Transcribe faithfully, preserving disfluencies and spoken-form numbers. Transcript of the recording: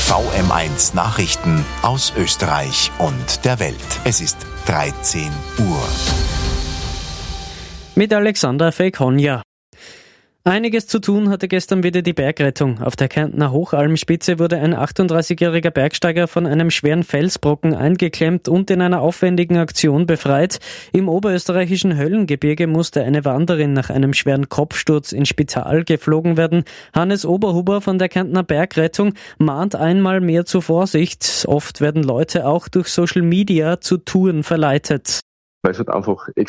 V M eins Nachrichten aus Österreich und der Welt. Es ist dreizehn Uhr. Mit Alexander Fekonja. Einiges zu tun hatte gestern wieder die Bergrettung. Auf der Kärntner Hochalmspitze wurde ein achtunddreißigjähriger Bergsteiger von einem schweren Felsbrocken eingeklemmt und in einer aufwendigen Aktion befreit. Im oberösterreichischen Höllengebirge musste eine Wanderin nach einem schweren Kopfsturz ins Spital geflogen werden. Hannes Oberhuber von der Kärntner Bergrettung mahnt einmal mehr zur Vorsicht. Oft werden Leute auch durch Social Media zu Touren verleitet. Weil es halt einfach